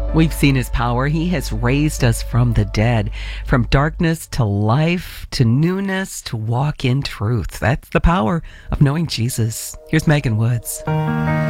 We've seen his power. He has raised us from the dead, from darkness to life, to newness, to walk in truth. That's the power of knowing Jesus. Here's Megan Woods.